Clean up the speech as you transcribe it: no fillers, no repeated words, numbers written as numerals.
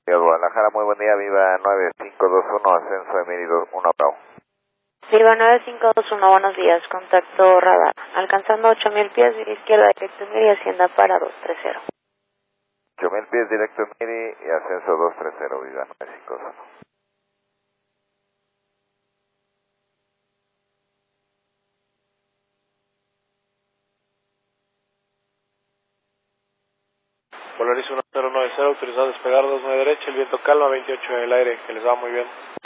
Guadalajara, muy buen día, Viva 9521, ascenso de Mérida 1 Bravo. Viva 9521, buenos días, contacto radar. Alcanzando 8000 pies, vía izquierda directo en Miri, Hacienda para 230. 8000 pies directo en Miri y ascenso 230, Viva 9521. Polaris 1090, autorizado a despegar 29 derecha, el viento calma, 28 en el aire, que les va muy bien.